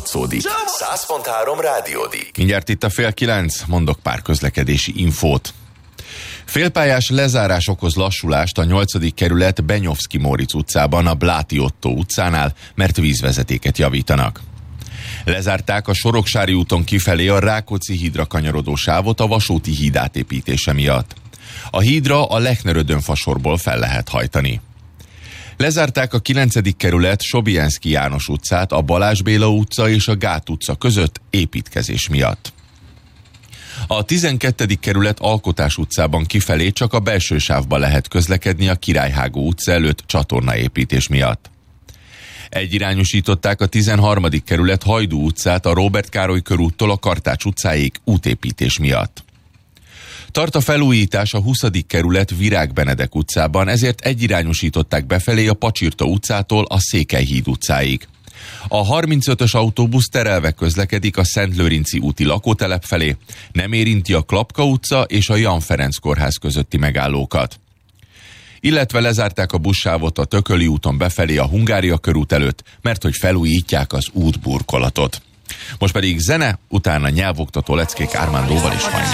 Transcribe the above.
hallatszódik. 100.3 Rádiódik. Mindjárt itt a 8:30, mondok pár közlekedési infót. Félpályás lezárás okoz lassulást a 8. kerület Benyovszky Móricz utcában, a Bláti Ottó utcánál, mert vízvezetéket javítanak. Lezárták a Soroksári úton kifelé a Rákóczi hídra kanyarodó sávot a vasúti híd átépítése miatt. A hídra a Lechner-Ödön fasorból fel lehet hajtani. Lezárták a 9. kerület Sobienszky János utcát a Balázs Béla utca és a Gát utca között építkezés miatt. A 12. kerület Alkotás utcában kifelé csak a belső sávba lehet közlekedni a Királyhágó utca előtt csatornaépítés miatt. Egyirányosították a 13. kerület Hajdú utcát a Róbert Károly körúttól a Kartács utcáig útépítés miatt. Tart a felújítás a 20. kerület Virág Benedek utcában, ezért egyirányosították befelé a Pacsirta utcától a Székelyhíd utcáig. A 35-ös autóbusz terelve közlekedik a Szentlőrinci úti lakótelep felé, nem érinti a Klapka utca és a Jan Ferenc kórház közötti megállókat. Illetve lezárták a buszsávot a Tököli úton befelé a Hungária körút előtt, mert hogy felújítják az útburkolatot. Most pedig zene, utána nyelvoktató leckés Armandóval is hajni.